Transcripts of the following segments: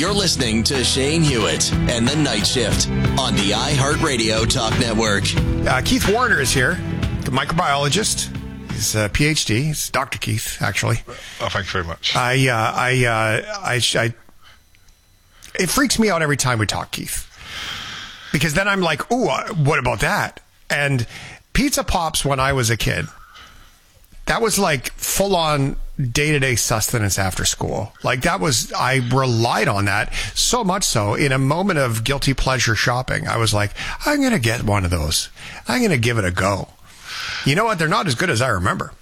You're listening to Shane Hewitt and the Night Shift on the iHeartRadio Talk Network. Keith Warner is here, the microbiologist. He's a PhD. He's Dr. Keith, actually. Oh, thank you very much. It freaks me out every time we talk, Keith, because then I'm like, ooh, what about that? And Pizza Pops, when I was a kid, that was like full-on day-to-day sustenance after school. Like I relied on that so much so in a moment of guilty pleasure shopping. I was like, I'm going to get one of those. I'm going to give it a go. You know what? They're not as good as I remember.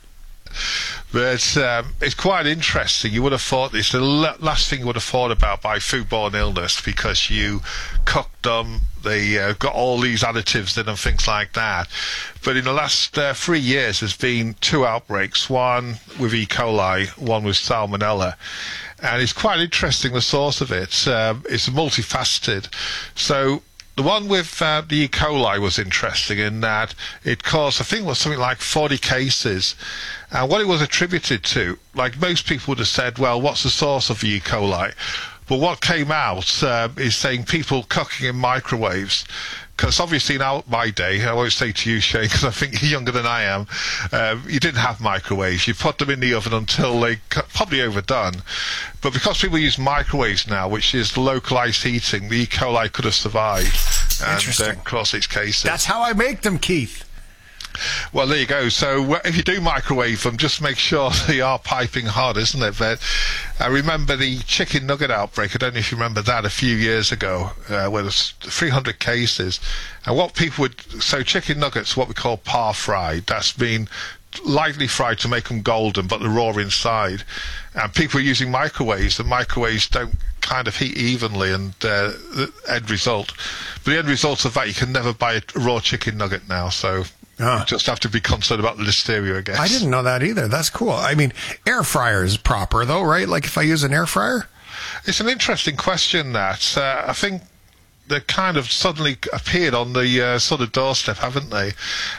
But it's quite interesting. You would have thought it's the last thing you would have thought about by foodborne illness, because you cooked them, they got all these additives in and things like that. But in the last 3 years, there's been 2 outbreaks, one with E. coli, one with Salmonella. And it's quite interesting, the source of it. It's multifaceted. So the one with the E. coli was interesting in that it caused, I think it was something like 40 cases. And what it was attributed to, like most people would have said, well, what's the source of the E. coli? But what came out is saying people cooking in microwaves. Because obviously in my day, I won't say to you, Shane, because I think you're younger than I am, you didn't have microwaves. You put them in the oven until they probably overdone. But because people use microwaves now, which is localized heating, the E. coli could have survived and caused its cases. That's how I make them, Keith. Well, there you go. So if you do microwave them, just make sure they are piping hot, isn't it? But I remember the chicken nugget outbreak. I don't know if you remember that a few years ago, where there's 300 cases. And what people would... So chicken nuggets, what we call par fried. That's been lightly fried to make them golden, but they're raw inside. And people are using microwaves, and microwaves don't kind of heat evenly, and the end result... But the end result of that, you can never buy a raw chicken nugget now, so... You just have to be concerned about the listeria, I guess. I didn't know that either. That's cool. I mean, air fryer is proper, though, right? Like if I use an air fryer? It's an interesting question, that. I think they kind of suddenly appeared on the sort of doorstep, haven't they?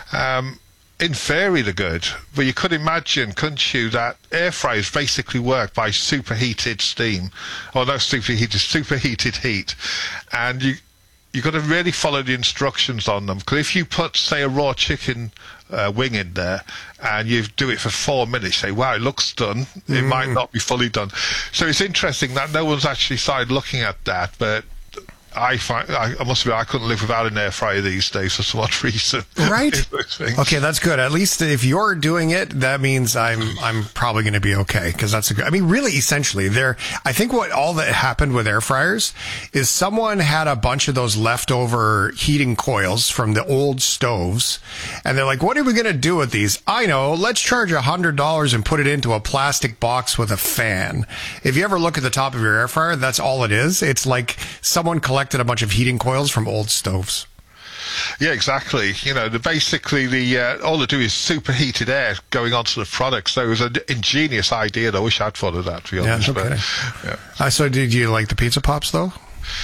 In theory, they're good. But you could imagine, couldn't you, that air fryers basically work by superheated steam. Or no, superheated heat. And you've got to really follow the instructions on them. Because if you put, say, a raw chicken wing in there and you do it for 4 minutes, say, wow, it looks done. It might not be fully done. So it's interesting that no one's actually started looking at that. But I must admit, I couldn't live without an air fryer these days for some odd reason. Right. Okay, that's good. At least if you're doing it, that means I'm probably going to be okay, because that's a good. I mean, really, essentially, I think what all that happened with air fryers is someone had a bunch of those leftover heating coils from the old stoves, and they're like, "What are we going to do with these?" I know. Let's charge $100 and put it into a plastic box with a fan. If you ever look at the top of your air fryer, that's all it is. It's like someone collected a bunch of heating coils from old stoves. Yeah, exactly. You know, basically all they do is superheated air going onto the product. So it was an ingenious idea. I wish I'd thought of that, to be honest. Yeah, okay. But, yeah. So did you like the Pizza Pops, though?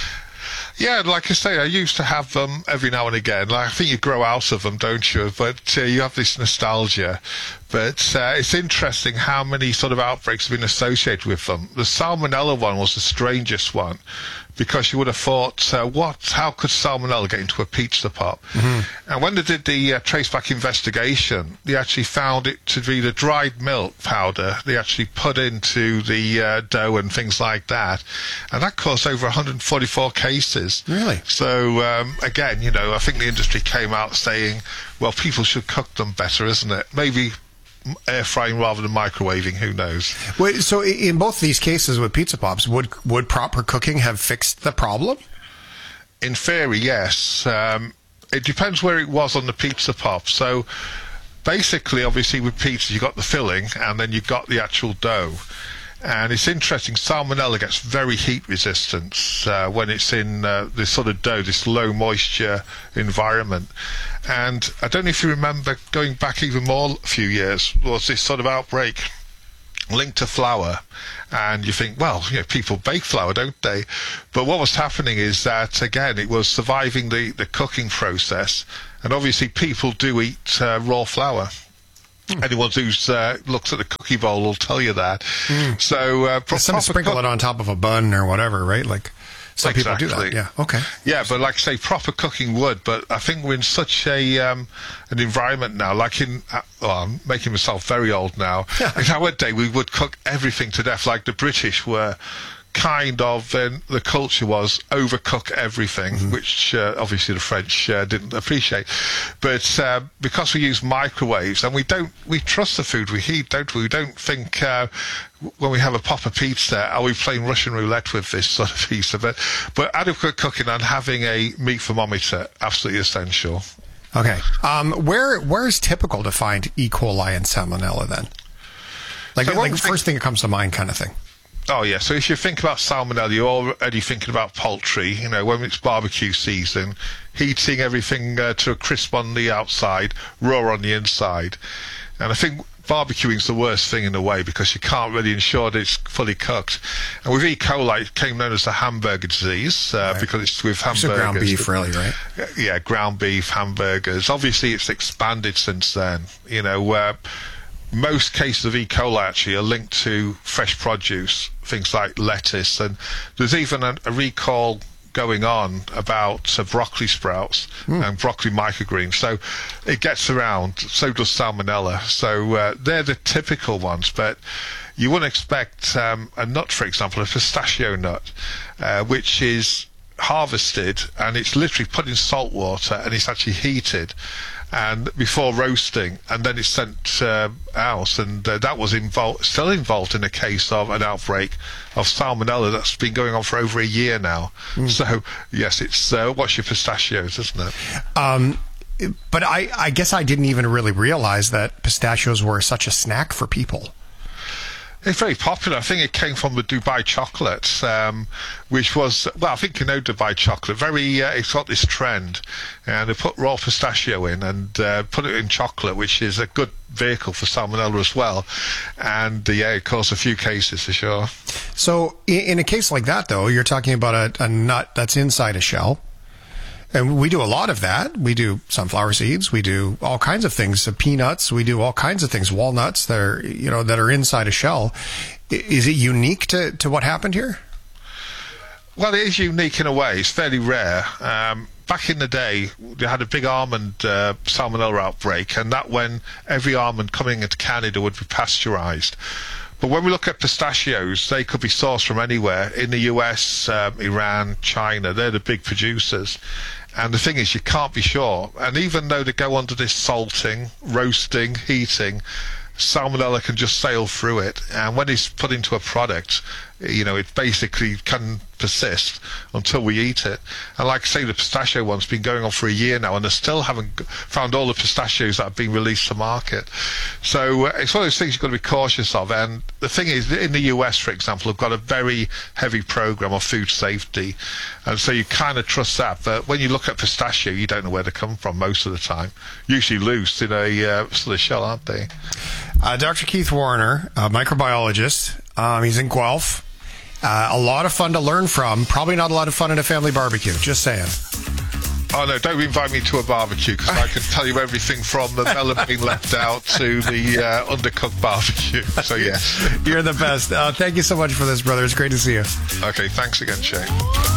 Yeah, like I say, I used to have them every now and again. Like, I think you grow out of them, don't you? But you have this nostalgia. But it's interesting how many sort of outbreaks have been associated with them. The Salmonella one was the strangest one, because you would have thought, how could Salmonella get into a pizza pop? Mm-hmm. And when they did the traceback investigation, they actually found it to be the dried milk powder they actually put into the dough and things like that. And that caused over 144 cases. Really? So, again, you know, I think the industry came out saying, well, people should cook them better, isn't it? Maybe air frying rather than microwaving, who knows? Wait, so in both these cases with Pizza Pops, would proper cooking have fixed the problem? In theory, yes. It depends where it was on the Pizza Pop. So basically, obviously with pizza, you got the filling and then you got the actual dough. And it's interesting, Salmonella gets very heat resistant when it's in this sort of dough, this low moisture environment. And I don't know if you remember, going back even more a few years, was this sort of outbreak linked to flour. And you think, well, you know, people bake flour, don't they? But what was happening is that, again, it was surviving the cooking process. And obviously people do eat raw flour. Anyone who's looks at the cookie bowl will tell you that. So some sprinkle it on top of a bun or whatever, right? Like some people do that. Yeah. Okay. Yeah, but like I say, proper cooking would. But I think we're in such a an environment now. Like I'm making myself very old now. In our day, we would cook everything to death. Like the British were kind of, the culture was overcook everything, which obviously the French didn't appreciate. But because we use microwaves, and we trust the food we eat, don't we? We don't think when we have a pop of pizza, are we playing Russian roulette with this sort of pizza? But adequate cooking and having a meat thermometer, absolutely essential. Okay. Where is typical to find E. coli and Salmonella then? Like first thing that comes to mind kind of thing. Oh, yeah. So if you think about salmonella, you're already thinking about poultry. You know, when it's barbecue season, heating everything to a crisp on the outside, raw on the inside. And I think barbecuing's the worst thing in a way because you can't really ensure that it's fully cooked. And with E. coli, it came known as the hamburger disease because it's with hamburgers. So ground beef, really, right? Yeah, ground beef, hamburgers. Obviously, it's expanded since then. You know, most cases of E. coli actually are linked to fresh produce, things like lettuce, and there's even a recall going on about broccoli sprouts and broccoli microgreens. So it gets around, so does salmonella. So they're the typical ones, but you wouldn't expect a nut, for example, a pistachio nut, which is harvested and it's literally put in salt water and it's actually heated and before roasting, and then it's sent out, and that was still involved in a case of an outbreak of salmonella that's been going on for over a year now. So yes, it's what's your pistachios, isn't it? But I guess I didn't even really realize that pistachios were such a snack for people. It's very popular. I think it came from the Dubai chocolate, which was, well, I think you know Dubai chocolate. It's got this trend, and they put raw pistachio in and put it in chocolate, which is a good vehicle for salmonella as well. And it caused a few cases for sure. So in a case like that, though, you're talking about a nut that's inside a shell. And we do a lot of that. We do sunflower seeds. We do all kinds of things. Peanuts. We do all kinds of things. Walnuts that are inside a shell. Is it unique to what happened here? Well, it is unique in a way. It's fairly rare. Back in the day, they had a big almond salmonella outbreak, and that when every almond coming into Canada would be pasteurized. But when we look at pistachios, they could be sourced from anywhere. In the US, Iran, China, they're the big producers. And the thing is, you can't be sure. And even though they go under this salting, roasting, heating, salmonella can just sail through it. And when it's put into a product, it basically can persist until we eat it. And like I say, the pistachio one's been going on for a year now, and they still haven't found all the pistachios that have been released to market. So it's one of those things you've got to be cautious of. And the thing is, in the US, for example, have got a very heavy program of food safety, and so you kind of trust that. But when you look at pistachio, you don't know where they come from most of the time. Usually loose in a sort of shell, aren't they? Dr. Keith Warriner, a microbiologist. He's in Guelph. A lot of fun to learn from. Probably not a lot of fun at a family barbecue. Just saying. Oh, no, don't invite me to a barbecue, because I can tell you everything from the melon being left out to the undercooked barbecue. So, yes. You're the best. Thank you so much for this, brother. It's great to see you. Okay, thanks again, Shane.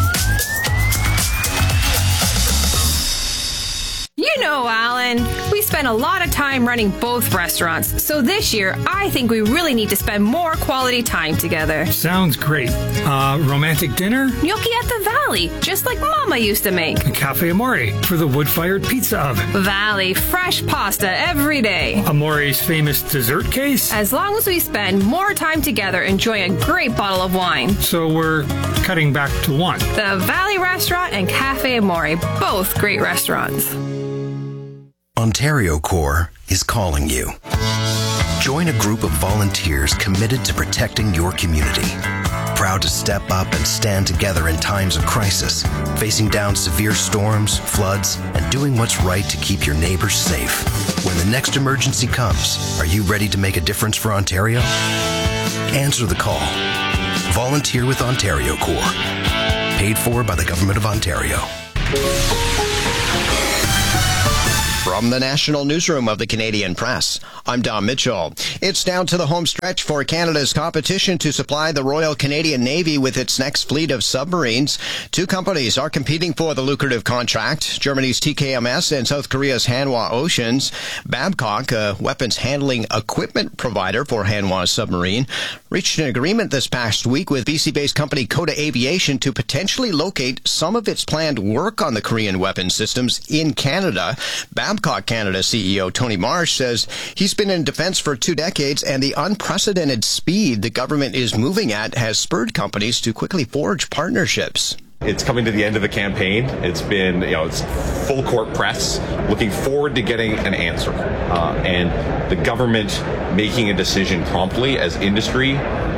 You know, Alan, we spend a lot of time running both restaurants, so this year I think we really need to spend more quality time together. Sounds great. Romantic dinner? Gnocchi at the Valley, just like Mama used to make. Cafe Amore for the wood-fired pizza oven. Valley, fresh pasta every day. Amore's famous dessert case? As long as we spend more time together enjoying a great bottle of wine. So we're cutting back to one. The Valley Restaurant and Cafe Amore, both great restaurants. Ontario Corps is calling you. Join a group of volunteers committed to protecting your community. Proud to step up and stand together in times of crisis, facing down severe storms, floods, and doing what's right to keep your neighbors safe. When the next emergency comes, are you ready to make a difference for Ontario? Answer the call. Volunteer with Ontario Corps. Paid for by the Government of Ontario. From the National Newsroom of the Canadian Press, I'm Dom Mitchell. It's down to the home stretch for Canada's competition to supply the Royal Canadian Navy with its next fleet of submarines. Two companies are competing for the lucrative contract, Germany's TKMS and South Korea's Hanwha Oceans. Babcock, a weapons handling equipment provider for Hanwha's submarine, reached an agreement this past week with BC-based company Coda Aviation to potentially locate some of its planned work on the Korean weapon systems in Canada. Babcock Canada CEO Tony Marsh says he's been in defense for 2 decades, and the unprecedented speed the government is moving at has spurred companies to quickly forge partnerships. It's coming to the end of the campaign. It's been, it's full court press. Looking forward to getting an answer. And the government making a decision promptly as industry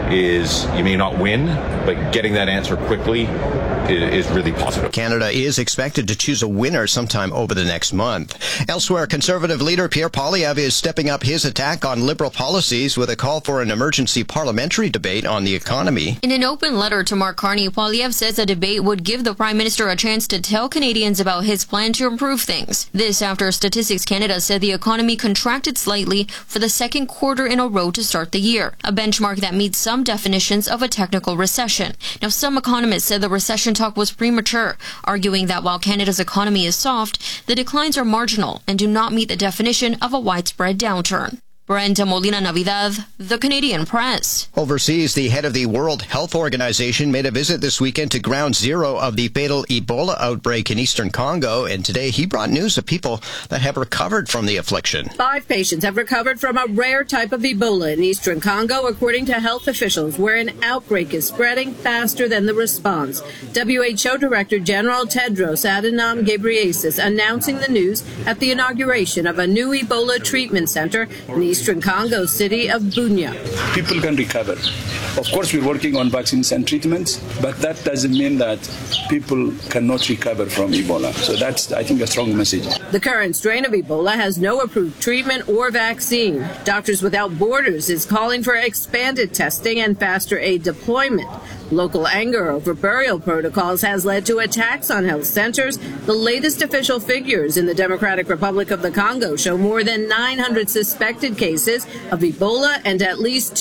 is, you may not win, but getting that answer quickly is really positive. Canada is expected to choose a winner sometime over the next month. Elsewhere, Conservative leader Pierre Poilievre is stepping up his attack on Liberal policies with a call for an emergency parliamentary debate on the economy. In an open letter to Mark Carney, Poilievre says a debate would give the Prime Minister a chance to tell Canadians about his plan to improve things. This after Statistics Canada said the economy contracted slightly for the second quarter in a row to start the year, a benchmark that meets some definitions of a technical recession. Now, some economists said the recession talk was premature, arguing that while Canada's economy is soft, the declines are marginal and do not meet the definition of a widespread downturn. Brenda Molina Navidad, The Canadian Press. Overseas, the head of the World Health Organization made a visit this weekend to ground zero of the fatal Ebola outbreak in eastern Congo, and today he brought news of people that have recovered from the affliction. 5 patients have recovered from a rare type of Ebola in eastern Congo, according to health officials, where an outbreak is spreading faster than the response. WHO Director General Tedros Adhanom Ghebreyesus announcing the news at the inauguration of a new Ebola treatment center in eastern Congo city of Bunia. People can recover. Of course, we're working on vaccines and treatments, but that doesn't mean that people cannot recover from Ebola. So that's, I think, a strong message. The current strain of Ebola has no approved treatment or vaccine. Doctors Without Borders is calling for expanded testing and faster aid deployment. Local anger over burial protocols has led to attacks on health centers. The latest official figures in the Democratic Republic of the Congo show more than 900 suspected cases of Ebola and at least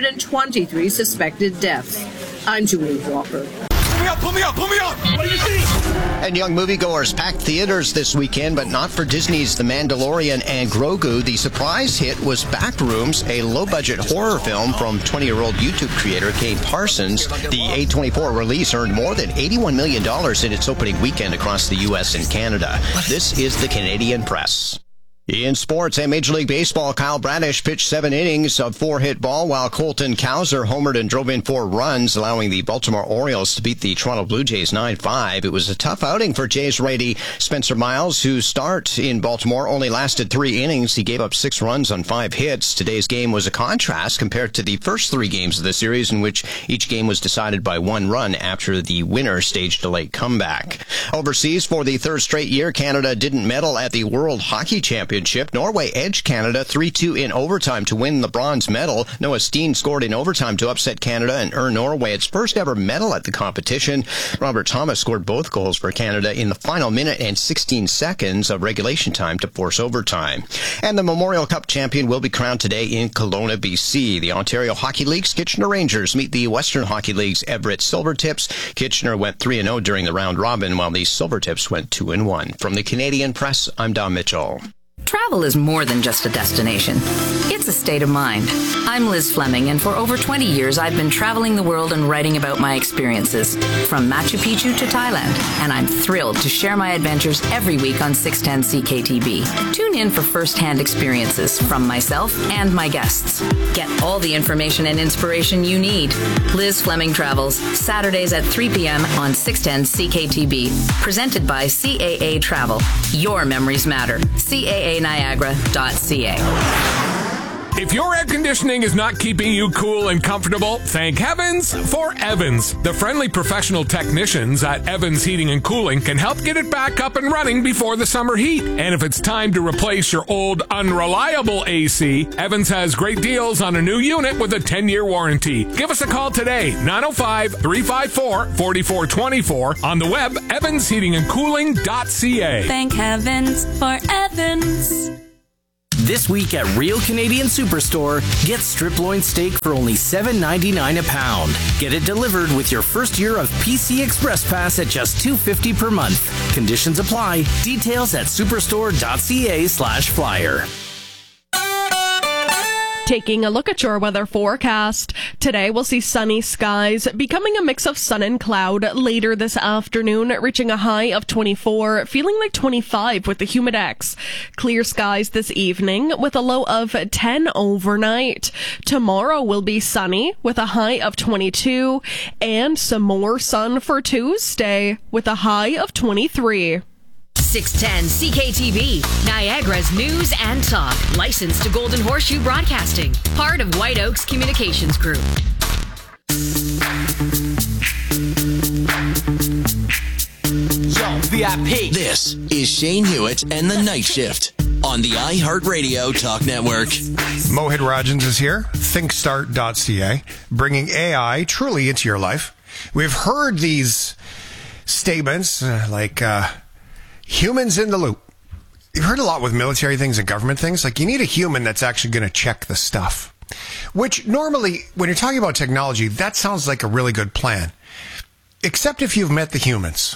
223 suspected deaths. I'm Julie Walker. Pull me up! What do you see? And young moviegoers packed theaters this weekend, but not for Disney's The Mandalorian and Grogu. The surprise hit was Backrooms, a low-budget horror film from 20-year-old YouTube creator Kate Parsons. The A24 release earned more than $81 million in its opening weekend across the U.S. and Canada. This is the Canadian Press. In sports and Major League Baseball, Kyle Bradish pitched 7 innings of 4-hit ball, while Colton Cowser homered and drove in 4 runs, allowing the Baltimore Orioles to beat the Toronto Blue Jays 9-5. It was a tough outing for Jays righty Spencer Miles, whose start in Baltimore only lasted 3 innings. He gave up 6 runs on 5 hits. Today's game was a contrast compared to the first 3 games of the series, in which each game was decided by 1 run after the winner staged a late comeback. Overseas, for the 3rd straight year, Canada didn't medal at the World Hockey Championship. Norway edged Canada 3-2 in overtime to win the bronze medal. Noah Steen scored in overtime to upset Canada and earn Norway its first ever medal at the competition. Robert Thomas scored both goals for Canada in the final minute and 16 seconds of regulation time to force overtime. And the Memorial Cup champion will be crowned today in Kelowna, BC. The Ontario Hockey League's Kitchener Rangers meet the Western Hockey League's Everett Silvertips. Kitchener went 3-0 during the round robin, while the Silvertips went 2-1. From the Canadian Press, I'm Dom Mitchell. Travel is more than just a destination. It's a state of mind. I'm Liz Fleming, and for over 20 years, I've been traveling the world and writing about my experiences, from Machu Picchu to Thailand, and I'm thrilled to share my adventures every week on 610 CKTB. Tune in for first-hand experiences from myself and my guests. Get all the information and inspiration you need. Liz Fleming Travels, Saturdays at 3 p.m. on 610 CKTB. Presented by CAA Travel. Your memories matter. CAA Niagara.ca. If your air conditioning is not keeping you cool and comfortable, thank heavens for Evans. The friendly professional technicians at Evans Heating and Cooling can help get it back up and running before the summer heat. And if it's time to replace your old, unreliable AC, Evans has great deals on a new unit with a 10-year warranty. Give us a call today, 905-354-4424. On the web, evansheatingandcooling.ca. Thank heavens for Evans. This week at Real Canadian Superstore, get strip loin steak for only $7.99 a pound. Get it delivered with your first year of PC Express Pass at just $2.50 per month. Conditions apply. Details at superstore.ca/flyer. Taking a look at your weather forecast. Today we'll see sunny skies, becoming a mix of sun and cloud later this afternoon, reaching a high of 24, feeling like 25 with the humidex. Clear skies this evening with a low of 10 overnight. Tomorrow will be sunny with a high of 22 and some more sun for Tuesday with a high of 23. 610 CKTV, Niagara's news and talk. Licensed to Golden Horseshoe Broadcasting. Part of White Oaks Communications Group. Yo, VIP. This is Shane Hewitt and the Night Shift on the iHeartRadio Talk Network. Mohit Rajans is here, thinkstart.ca, bringing AI truly into your life. We've heard these statements like humans in the loop. You've heard a lot with military things and government things. Like, you need a human that's actually going to check the stuff. Which normally, when you're talking about technology, that sounds like a really good plan. Except if you've met the humans.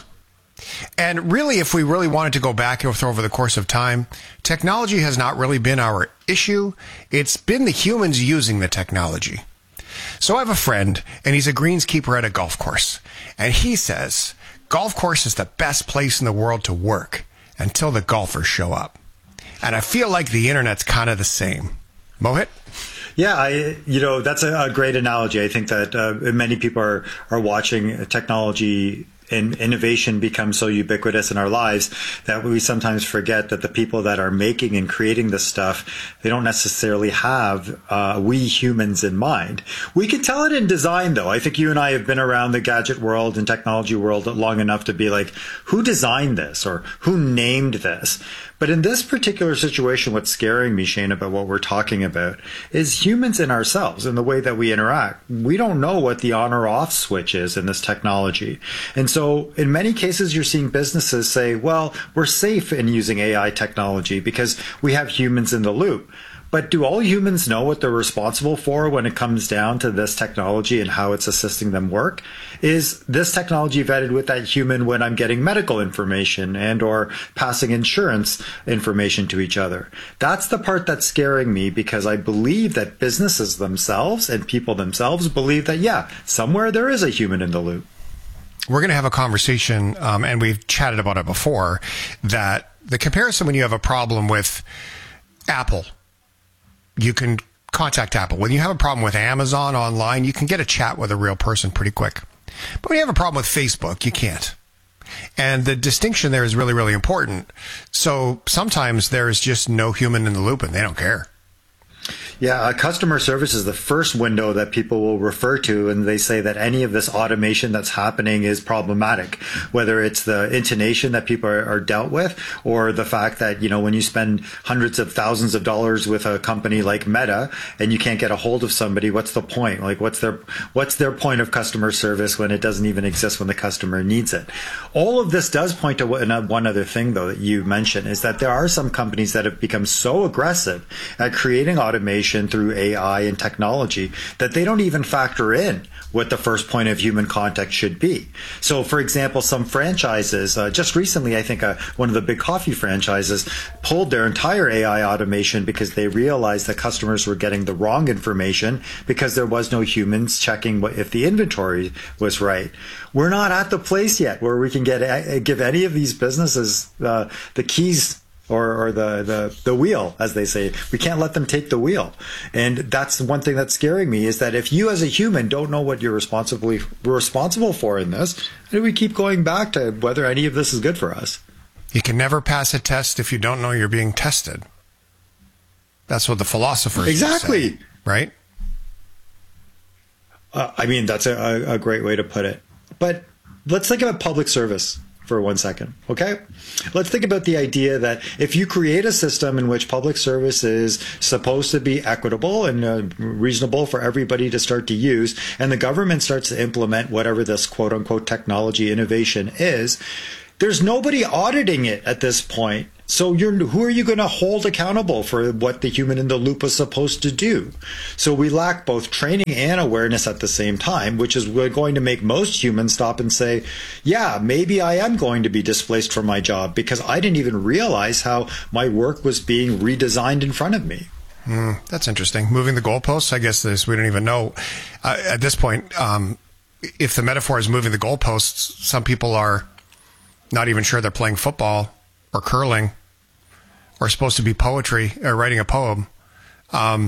And really, if we really wanted to go back over the course of time, technology has not really been our issue. It's been the humans using the technology. So I have a friend, and he's a greenskeeper at a golf course. And he says golf course is the best place in the world to work until the golfers show up. And I feel like the internet's kind of the same. Mohit? Yeah, that's a great analogy. I think that many people are watching technology and innovation become so ubiquitous in our lives that we sometimes forget that the people that are making and creating this stuff, they don't necessarily have we humans in mind. We can tell it in design, though. I think you and I have been around the gadget world and technology world long enough to be like, who designed this or who named this? But in this particular situation, what's scaring me, Shane, about what we're talking about is humans in ourselves and the way that we interact. We don't know what the on or off switch is in this technology. And so in many cases, you're seeing businesses say, well, we're safe in using AI technology because we have humans in the loop. But do all humans know what they're responsible for when it comes down to this technology and how it's assisting them work? Is this technology vetted with that human when I'm getting medical information and or passing insurance information to each other? That's the part that's scaring me, because I believe that businesses themselves and people themselves believe that, yeah, somewhere there is a human in the loop. We're going to have a conversation, and we've chatted about it before, that the comparison when you have a problem with Apple, you can contact Apple. When you have a problem with Amazon online, you can get a chat with a real person pretty quick. But when you have a problem with Facebook, you can't. And the distinction there is really, really important. So sometimes there's just no human in the loop and they don't care. Yeah, customer service is the first window that people will refer to, and they say that any of this automation that's happening is problematic, whether it's the intonation that people are dealt with, or the fact that, when you spend hundreds of thousands of dollars with a company like Meta and you can't get a hold of somebody, what's the point? Like, what's their point of customer service when it doesn't even exist when the customer needs it? All of this does point to one other thing, though, that you mentioned, is that there are some companies that have become so aggressive at creating automation through AI and technology that they don't even factor in what the first point of human contact should be. So, for example, some franchises, just recently, I think one of the big coffee franchises pulled their entire AI automation because they realized that customers were getting the wrong information because there was no humans checking if the inventory was right. We're not at the place yet where we can give any of these businesses the keys or the wheel, as they say. We can't let them take the wheel. And that's one thing that's scaring me, is that if you as a human don't know what you're responsible for in this, how do we keep going back to whether any of this is good for us? You can never pass a test if you don't know you're being tested. That's what the philosophers exactly say, right? I mean, that's a great way to put it. But let's think about public service for 1 second, okay? Let's think about the idea that if you create a system in which public service is supposed to be equitable and reasonable for everybody to start to use, and the government starts to implement whatever this quote-unquote technology innovation is, there's nobody auditing it at this point. So who are you going to hold accountable for what the human in the loop was supposed to do? So we lack both training and awareness at the same time, which is going to make most humans stop and say, yeah, maybe I am going to be displaced from my job because I didn't even realize how my work was being redesigned in front of me. That's interesting. Moving the goalposts, I guess we don't even know. At this point, if the metaphor is moving the goalposts, some people are not even sure they're playing football or curling, or supposed to be poetry, or writing a poem. I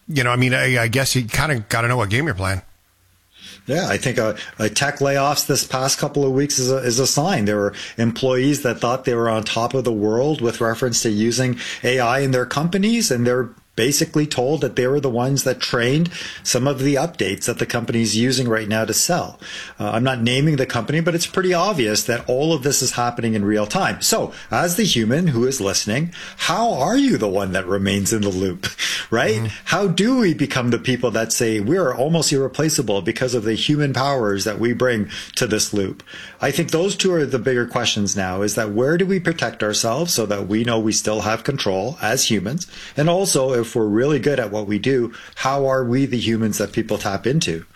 guess you kind of got to know what game you're playing. Yeah, I think a tech layoffs this past couple of weeks is a sign. There were employees that thought they were on top of the world with reference to using AI in their companies, and they're basically told that they were the ones that trained some of the updates that the company's using right now to sell. I'm not naming the company, but it's pretty obvious that all of this is happening in real time. So as the human who is listening, how are you the one that remains in the loop, right? Mm-hmm. How do we become the people that say we're almost irreplaceable because of the human powers that we bring to this loop? I think those two are the bigger questions now, is that where do we protect ourselves so that we know we still have control as humans? And also, if we're really good at what we do, how are we the humans that people tap into?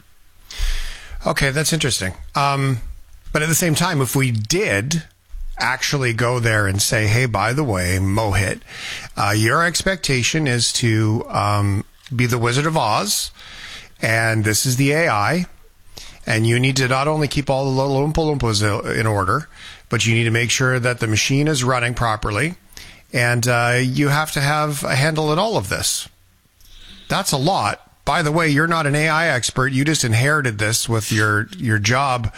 Okay, that's interesting. But at the same time, if we did actually go there and say, hey, by the way, Mohit, your expectation is to be the Wizard of Oz, and this is the AI, and you need to not only keep all the little Oompa Loompas in order, but you need to make sure that the machine is running properly. And you have to have a handle on all of this. That's a lot. By the way, you're not an AI expert. You just inherited this with your job,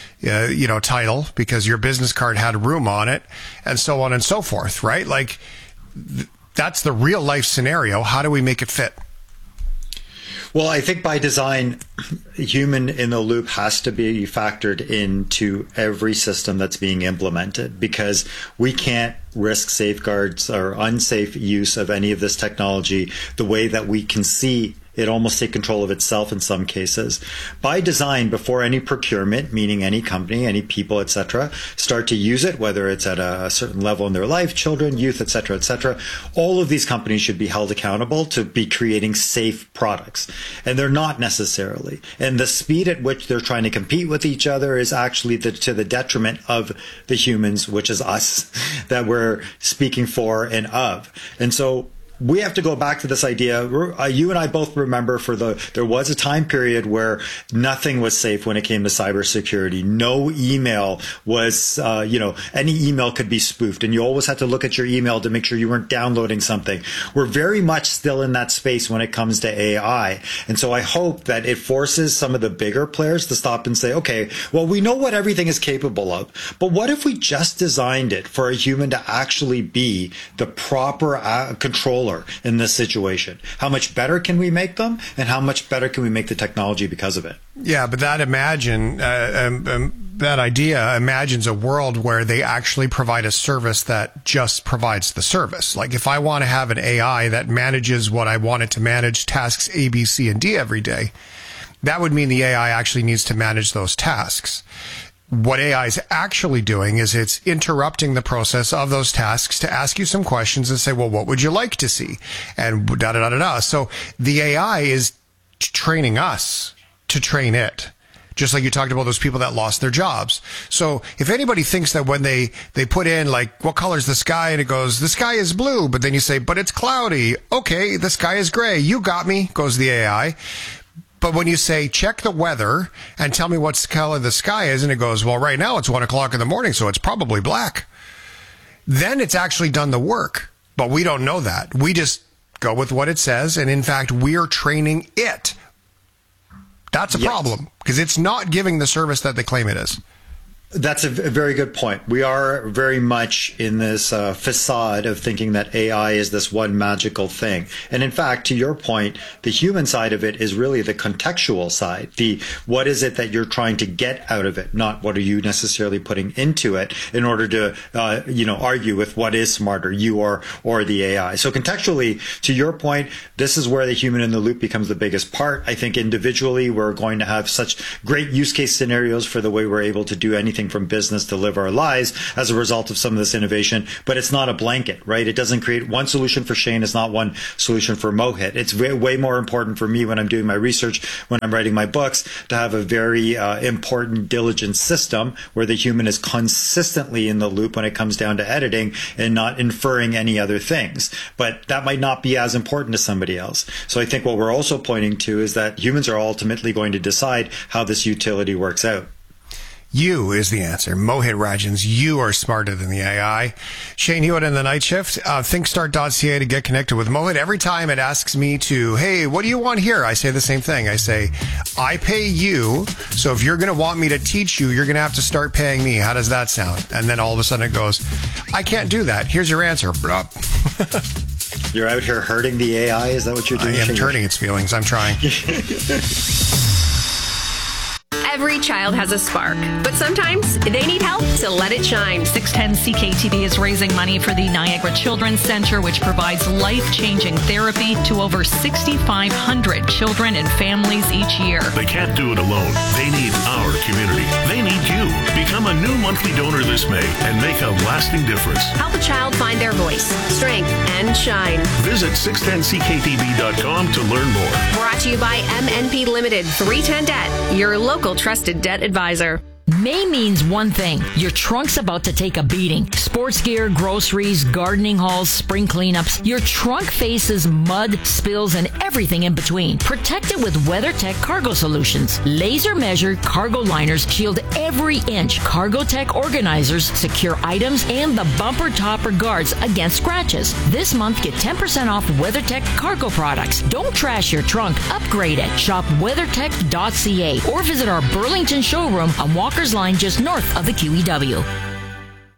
title, because your business card had room on it, and so on and so forth, right? Like, that's the real life scenario. How do we make it fit? Well, I think by design, human in the loop has to be factored into every system that's being implemented, because we can't risk safeguards or unsafe use of any of this technology the way that we can see it almost take control of itself in some cases. By design, before any procurement, meaning any company, any people, etc., start to use it, whether it's at a certain level in their life, children, youth, etc., all of these companies should be held accountable to be creating safe products. And they're not necessarily. And the speed at which they're trying to compete with each other is actually to the detriment of the humans, which is us, that we're speaking for and of. And so we have to go back to this idea. You and I both remember there was a time period where nothing was safe when it came to cybersecurity. No email was, any email could be spoofed, and you always had to look at your email to make sure you weren't downloading something. We're very much still in that space when it comes to AI. And so I hope that it forces some of the bigger players to stop and say, okay, well, we know what everything is capable of, but what if we just designed it for a human to actually be the proper controller in this situation? How much better can we make them, and how much better can we make the technology because of it? Yeah, but that idea imagines a world where they actually provide a service that just provides the service. Like, if I want to have an AI that manages what I want it to manage, tasks A, B, C, and D every day, that would mean the AI actually needs to manage those tasks. What AI is actually doing is it's interrupting the process of those tasks to ask you some questions and say, well, what would you like to see? And da-da-da-da-da. So the AI is training us to train it. Just like you talked about those people that lost their jobs. So if anybody thinks that when they put in, like, what color is the sky? And it goes, the sky is blue. But then you say, but it's cloudy. Okay, the sky is gray. You got me, goes the AI. But when you say, check the weather and tell me what color the sky is, and it goes, well, right now it's 1 o'clock in the morning, so it's probably black. Then it's actually done the work. But we don't know that. We just go with what it says. And in fact, we're training it. That's a problem, because it's not giving the service that they claim it is. That's a very good point. We are very much in this facade of thinking that AI is this one magical thing. And in fact, to your point, the human side of it is really the contextual side. What is it that you're trying to get out of it, not what are you necessarily putting into it in order to, argue with what is smarter, you or the AI. So contextually, to your point, this is where the human in the loop becomes the biggest part. I think individually, we're going to have such great use case scenarios for the way we're able to do anything from business to live our lives as a result of some of this innovation, but it's not a blanket, right? It doesn't create one solution for Shane. It's not one solution for Mohit. It's way more important for me when I'm doing my research, when I'm writing my books, to have a very important diligent system where the human is consistently in the loop when it comes down to editing and not inferring any other things. But that might not be as important to somebody else. So I think what we're also pointing to is that humans are ultimately going to decide how this utility works out. You is the answer. Mohit Rajans, you are smarter than the AI. Shane Hewitt in the Night Shift. Thinkstart.ca to get connected with Mohit. Every time it asks me to, hey, what do you want here? I say the same thing. I say, I pay you. So if you're going to want me to teach you, you're going to have to start paying me. How does that sound? And then all of a sudden it goes, I can't do that. Here's your answer. You're out here hurting the AI? Is that what you're doing? I am hurting its feelings. I'm trying. Every child has a spark, but sometimes they need help to let it shine. 610 CKTV is raising money for the Niagara Children's Center, which provides life-changing therapy to over 6,500 children and families each year. They can't do it alone. They need our community. They need you. Become a new monthly donor this May and make a lasting difference. Help a child find their voice, strength, and shine. Visit 610ckTV.com to learn more. Brought to you by MNP Limited, 310 Debt, your local trusted debt advisor. May means one thing. Your trunk's about to take a beating. Sports gear, groceries, gardening hauls, spring cleanups. Your trunk faces mud, spills, and everything in between. Protect it with WeatherTech Cargo Solutions. Laser measured cargo liners shield every inch. CargoTech organizers secure items and the bumper topper guards against scratches. This month, get 10% off WeatherTech cargo products. Don't trash your trunk. Upgrade it. Shop WeatherTech.ca or visit our Burlington showroom on Walker's Line just north of the QEW.